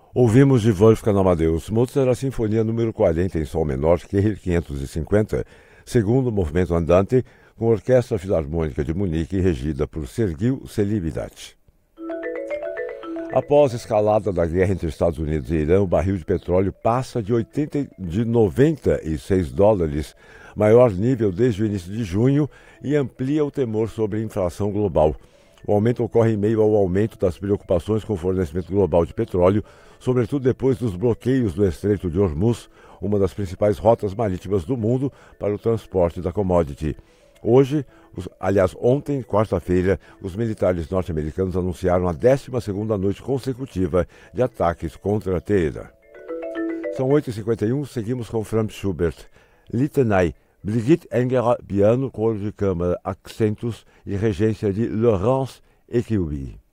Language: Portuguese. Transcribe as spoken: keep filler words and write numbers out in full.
Ouvimos de Wolfgang Amadeus Mozart a Sinfonia número quarenta em Sol menor, Q quinhentos e cinquenta, segundo movimento andante, com a Orquestra Filarmônica de Munique, regida por Sergiu Celibidache. Após a escalada da guerra entre Estados Unidos e Irã, o barril de petróleo passa de, oitenta, de noventa e seis dólares, maior nível desde o início de junho, e amplia o temor sobre a inflação global. O aumento ocorre em meio ao aumento das preocupações com o fornecimento global de petróleo, sobretudo depois dos bloqueios do Estreito de Hormuz, uma das principais rotas marítimas do mundo para o transporte da commodity. Hoje, os, aliás, ontem, quarta-feira, os militares norte-americanos anunciaram a décima segunda noite consecutiva de ataques contra Teherã. São oito e cinquenta e um, seguimos com Franz Schubert. Litanei, Brigitte Engerer, piano, coro de câmara, acentos e regência de Laurence Equilby.